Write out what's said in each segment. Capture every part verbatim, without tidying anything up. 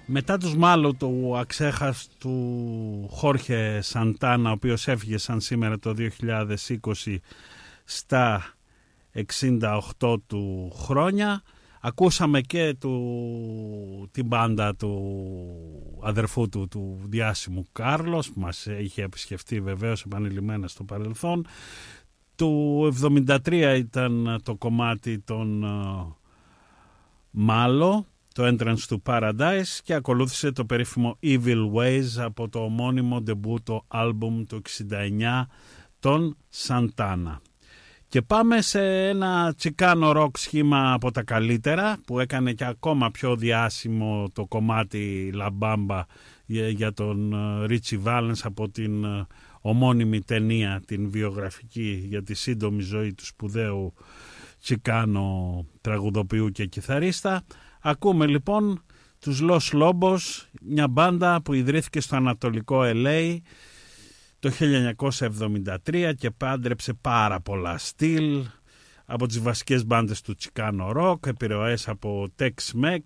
Μετά τους Μάλο του αξέχαστου Χόρχε Σαντάνα, ο οποίος έφυγε σαν σήμερα το δύο χιλιάδες είκοσι στα εξήντα οκτώ του χρόνια, ακούσαμε και του, την μπάντα του αδερφού του, του διάσημου Κάρλος, που μας είχε επισκεφτεί βεβαίως επανειλημμένα στο παρελθόν. Του εβδομήντα τρία ήταν το κομμάτι των uh, Μάλο, το Entrance to Paradise, και ακολούθησε το περίφημο Evil Ways από το ομώνυμο ντεμπούτο άλμπουμ του εξήντα εννιά των Σαντάνα. Και πάμε σε ένα τσικάνο ροκ σχήμα από τα καλύτερα, που έκανε και ακόμα πιο διάσημο το κομμάτι La Bamba για τον Ρίτσι Βάλενς από την ομώνυμη ταινία, την βιογραφική για τη σύντομη ζωή του σπουδαίου τσικάνο τραγουδοποιού και κιθαρίστα. Ακούμε λοιπόν τους Los Lobos, μια μπάντα που ιδρύθηκε στο ανατολικό ελ έι το χίλια εννιακόσια εβδομήντα τρία και πάντρεψε πάρα πολλά στυλ, από τις βασικές μπάντες του τσικάνο ροκ, επιρροές από Tex-Mex,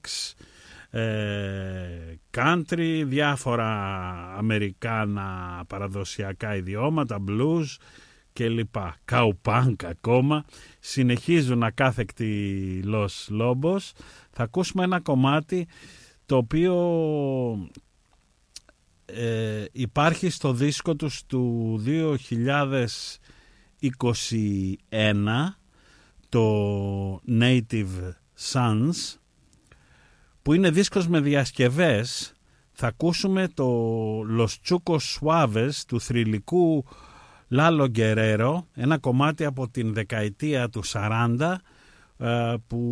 ε, country, διάφορα αμερικάνα παραδοσιακά ιδιώματα, blues και λοιπά, καουπάνκ ακόμα. Συνεχίζουν ακάθεκτοι Los Lobos. Θα ακούσουμε ένα κομμάτι το οποίο ε, υπάρχει στο δίσκο τους του δύο χιλιάδες είκοσι ένα, το Native Sons, που είναι δίσκος με διασκευές. Θα ακούσουμε το Los Chucos Suaves του θρυλικού Λάλο Γκερέρο, ένα κομμάτι από την δεκαετία του σαράντα, που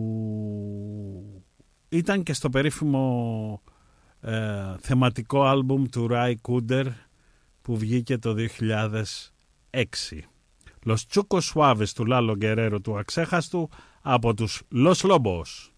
ήταν και στο περίφημο ε, θεματικό άλμπουμ του Ray Cooder που βγήκε το δύο χιλιάδες έξι. Los Chucos Suaves του Λάλο Γκερέρο του αξέχαστου από τους Los Lobos.